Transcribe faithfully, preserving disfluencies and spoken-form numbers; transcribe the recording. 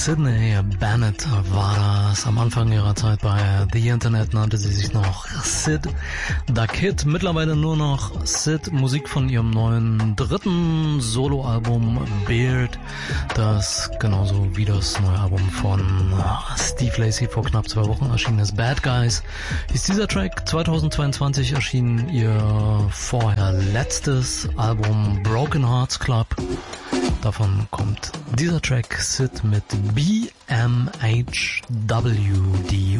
Sydney Bennett war das. Am Anfang ihrer Zeit bei The Internet nannte sie sich noch Sid Da Kid. Mittlerweile nur noch Sid. Musik von ihrem neuen dritten Soloalbum Beard, das genauso wie das neue Album von Steve Lacy vor knapp zwei Wochen erschienen ist. Bad Guys ist dieser Track. zweitausendzweiundzwanzig erschien ihr vorher letztes Album Broken Hearts Club. Davon kommt dieser Track Sid mit B M H W D.